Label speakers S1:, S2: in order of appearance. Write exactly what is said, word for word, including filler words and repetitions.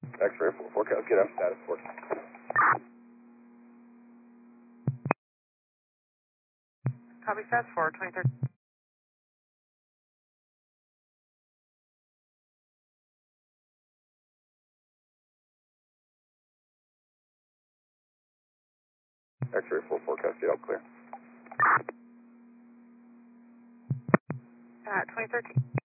S1: X-ray four, forecast, get out, status four.
S2: Copy status four, twenty thirteen.
S1: X-ray four, forecast, get out, clear.
S2: Uh, twenty thirteen.